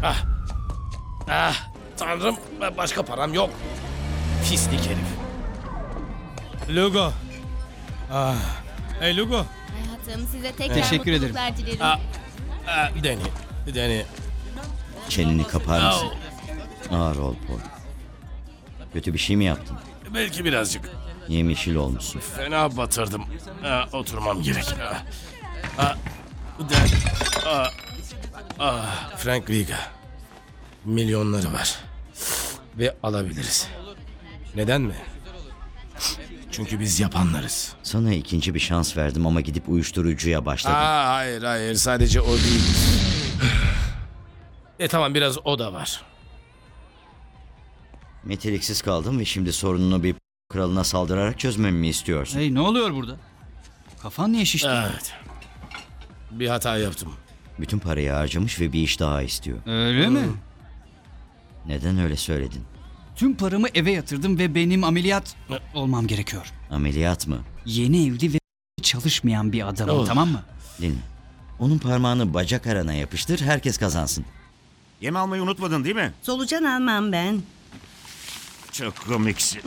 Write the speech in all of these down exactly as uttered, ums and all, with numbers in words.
Ah. Ah. Tanrım, başka param yok. Pislik herif. Lugo. Ah. Hey Lugo. Hayatım, size tekrar Teşekkür ederim. mutluluklar dilerim. Ah. Ah. Deni. Deni. Çeneni kapar mısın? Oh. Ağır ol Paul. Kötü bir şey mi yaptın? Belki birazcık. Yemyeşil olmuşsun. Fena batırdım. Ah, oturmam gerek. Ah. Ah. Den. Ah. Ah. Frank Riga. Milyonları var. Ve alabiliriz. Neden mi? Çünkü biz yapanlarız. Sana ikinci bir şans verdim ama gidip uyuşturucuya başladın. Aa, hayır hayır, sadece o değil. E tamam, biraz o da var. Meteliksiz kaldın ve şimdi sorununu bir kralına saldırarak çözmemi mi istiyorsun? Hey, ne oluyor burada? Kafan niye şişti? Evet. Bir hata yaptım. Bütün parayı harcamış ve bir iş daha istiyor. Öyle mi? Neden öyle söyledin? Tüm paramı eve yatırdım ve benim ameliyat olmam gerekiyor. Ameliyat mı? Yeni evli ve çalışmayan bir adamım, Oh. tamam mı? Dinle. Onun parmağını bacak arana yapıştır, herkes kazansın. Yem almayı unutmadın değil mi? Solucan almam ben. Çok komiksin.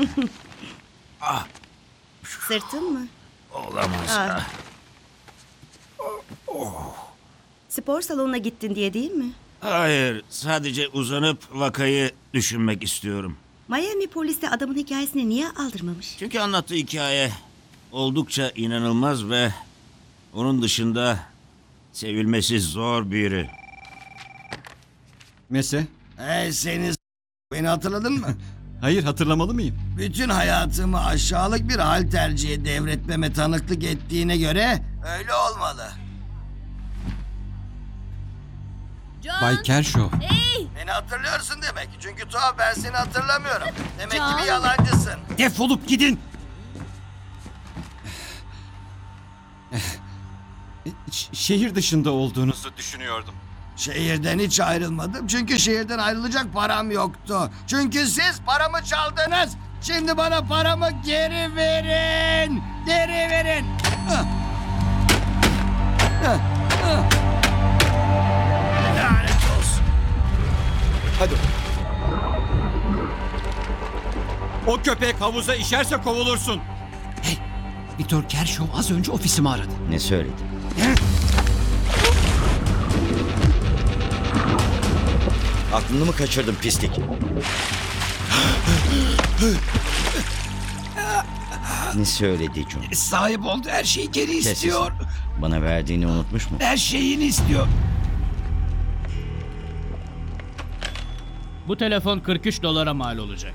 Sırtın mı? Olamaz. Ah. Spor salonuna gittin diye değil mi? Hayır, sadece uzanıp vakayı düşünmek istiyorum. Miami polisi adamın hikayesini niye aldırmamış? Çünkü anlattığı hikaye oldukça inanılmaz ve onun dışında sevilmesi zor biri. Mese? Hey seni s- beni hatırladın mı? Hayır, hatırlamalı mıyım? Bütün hayatımı aşağılık bir hal tercihi devretmeme tanıklık ettiğine göre öyle olmalı. John! Bay Kershaw. Hey! Beni hatırlıyorsun demek. Çünkü tuhaf ben seni hatırlamıyorum. Demek ki Can. bir yalancısın. Defolup gidin! Ş- şehir dışında olduğunuzu düşünüyordum. Şehirden hiç ayrılmadım. Çünkü şehirden ayrılacak param yoktu. Çünkü siz paramı çaldınız. Şimdi bana paramı geri verin. Geri verin. Ah. Ah, ah. Lanet olsun. Hadi. O köpek havuza işerse kovulursun. Hey, Viktor Kershaw az önce ofisimi aradı. Ne söyledi? Aklını mı kaçırdın pislik? Ne söyledi John? Sahip olduğu her şeyi geri Sessiz. istiyor. Bana verdiğini unutmuş mu? Her şeyini istiyor. Bu telefon kırk üç dolara mal olacak.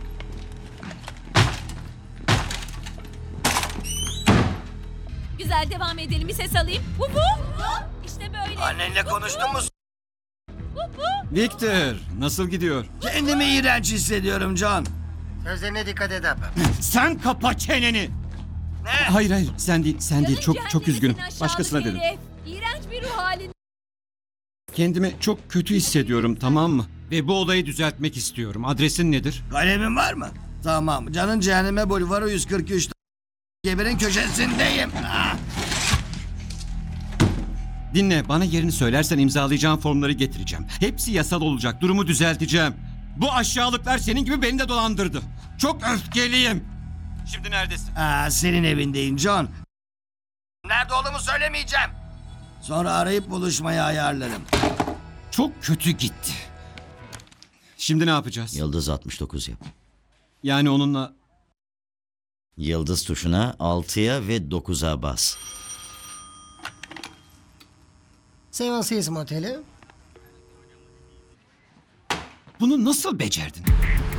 Güzel, devam edelim. Bir ses alayım. Bu bu. İşte böyle. Annenle konuştun mu? Victor, nasıl gidiyor? Kendimi iğrenç hissediyorum John. Sözlerine dikkat et abi. Sen kapa çeneni. Ne? Hayır hayır, sen değil, sen değil. Çok Canın çok üzgünüm. cehennemi, Başkasına aşağılık dedim. herif. İğrenç bir ruh halinde. Kendimi çok kötü hissediyorum, tamam mı? Ve bu olayı düzeltmek istiyorum. Adresin nedir? Kalemin var mı? Tamam. Canın cehenneme bulvarı yüz kırk üç. Geberin köşesindeyim. Ah! Dinle, bana yerini söylersen imzalayacağım formları getireceğim. Hepsi yasal olacak, durumu düzelteceğim. Bu aşağılıklar senin gibi beni de dolandırdı. Çok öfkeliyim. Şimdi neredesin? Aa, senin evindeyim John. Nerede olduğumu söylemeyeceğim. Sonra arayıp buluşmayı ayarlarım. Çok kötü gitti. Şimdi ne yapacağız? Yıldız altmış dokuz yap. Yani onunla... Yıldız tuşuna altıya ve dokuza bas. Seven Seas Moteli. Bunu nasıl becerdin?